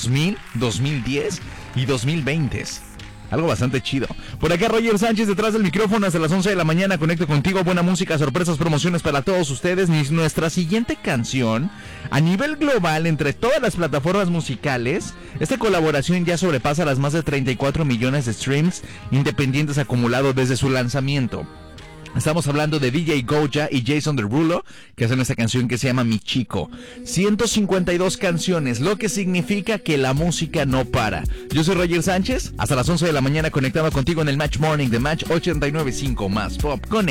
2000, 2010 y 2020. Algo bastante chido. Por acá Roger Sánchez detrás del micrófono hasta las 11 de la mañana. Conecto contigo, buena música, sorpresas, promociones para todos ustedes. Nuestra siguiente canción, a nivel global, entre todas las plataformas musicales, esta colaboración ya sobrepasa las más de 34 millones de streams independientes acumulados desde su lanzamiento. Estamos hablando de DJ Goja y Jason Derulo, que hacen esta canción que se llama Mi Chico. 152 canciones, lo que significa que la música no para. Yo soy Roger Sánchez, hasta las 11 de la mañana conectado contigo en el Match Morning de Match 89.5 más Pop.